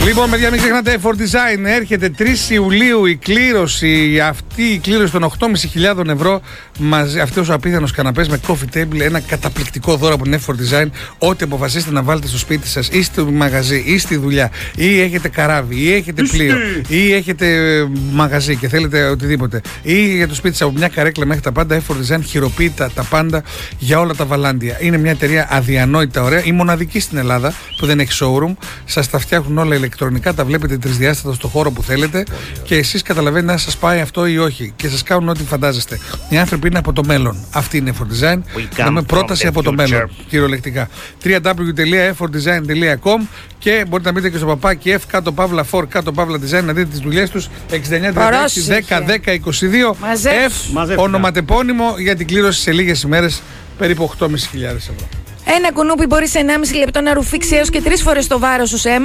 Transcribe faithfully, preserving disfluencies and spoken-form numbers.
Λοιπόν, παιδιά, μην ξεχνάτε, Effort Design έρχεται τρεις Ιουλίου η κλήρωση, αυτή η κλήρωση των οκτώ χιλιάδες πεντακόσια ευρώ. Μαζί, αυτός ο απίθανος καναπές με coffee table, ένα καταπληκτικό δώρο από την Effort Design. Ό,τι αποφασίσετε να βάλετε στο σπίτι σας, ή στο μαγαζί, ή στη δουλειά, ή έχετε καράβι, ή έχετε πλοίο, ή έχετε μαγαζί και θέλετε οτιδήποτε, ή για το σπίτι σας από μια καρέκλα μέχρι τα πάντα, Effort Design χειροποίητα τα πάντα για όλα τα βαλάντια. Είναι μια εταιρεία αδιανόητα ωραία, η μοναδική στην Ελλάδα που δεν έχει showroom. Σας τα φτιάχνουν όλα ηλεκτρονικά, τα βλέπετε τρισδιάστατα στο χώρο που θέλετε και εσείς καταλαβαίνετε αν σας πάει αυτό ή όχι. Και σας κάνουν ό,τι φαντάζεστε. Οι άνθρωποι είναι από το μέλλον. Αυτή είναι Effort Design. Με πρόταση από το μέλλον. Κυριολεκτικά. double-u double-u double-u τελεία effort design τελεία com και μπορείτε να μπείτε και στο παπάκι F κάτω παύλα φορ κάτω παύλα design να δείτε τις δουλειές τους. εξήντα εννιά τριάντα έξι δέκα δέκα είκοσι δύο F ονοματεπώνυμο για την κλήρωση σε λίγες ημέρες, περίπου οκτώ χιλιάδες πεντακόσια ευρώ. Ένα κουνούπι μπορεί σε ενάμιση λεπτό να ρουφήξει έως και τρεις φορές το βάρος σου σε αίμα.